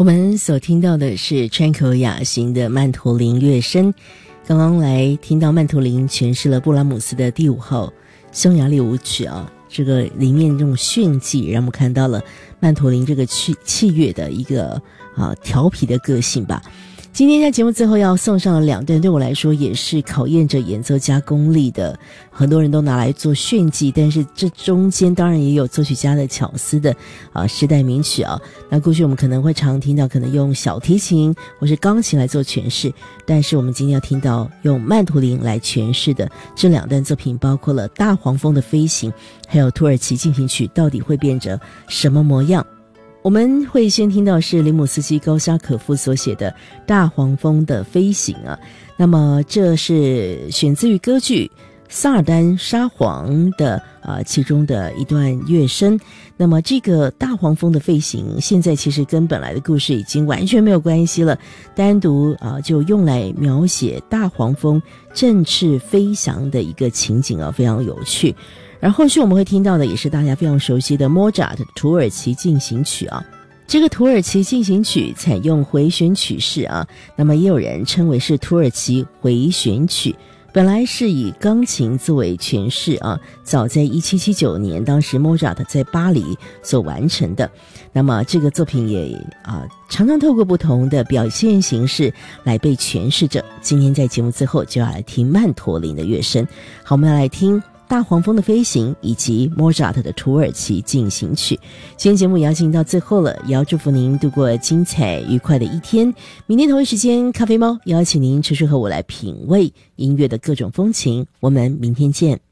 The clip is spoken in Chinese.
我们所听到的是川口雅行的曼陀林乐声，刚刚来听到曼陀林诠释了布拉姆斯的第5号匈牙利舞曲啊，这个里面这种炫技让我们看到了曼陀林这个器乐的一个调皮的个性吧。今天在节目最后要送上了2段，对我来说也是考验着演奏家功力的，很多人都拿来做炫技，但是这中间当然也有作曲家的巧思的时代名曲啊。那过去我们可能会常听到可能用小提琴或是钢琴来做诠释，但是我们今天要听到用曼陀林来诠释的这2段作品，包括了大黄蜂的飞行还有土耳其进行曲到底会变成什么模样。我们会先听到是林姆斯基高沙可夫所写的大黄蜂的飞行啊，那么这是选自于歌剧萨尔丹沙皇的其中的一段乐声。那么这个大黄蜂的飞行现在其实跟本来的故事已经完全没有关系了，单独就用来描写大黄蜂振翅飞翔的一个情景非常有趣。而后续我们会听到的也是大家非常熟悉的莫扎特的土耳其进行曲啊。这个土耳其进行曲采用回旋曲式啊，那么也有人称为是土耳其回旋曲。本来是以钢琴作为诠释啊，早在1779年当时莫扎特在巴黎所完成的。那么这个作品也常常透过不同的表现形式来被诠释着。今天在节目最后就要来听曼陀林的乐声。好，我们要来听大黄蜂的飞行以及莫扎特的土耳其进行曲。今天节目也要进行到最后了，也要祝福您度过精彩愉快的一天。明天同一时间，咖啡猫邀请您持续和我来品味音乐的各种风情。我们明天见。